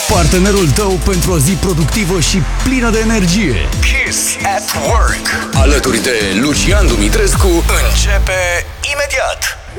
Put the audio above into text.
Partenerul tău pentru o zi productivă și plină de energie. Kiss at Work. Alături de Lucian Dumitrescu începe imediat.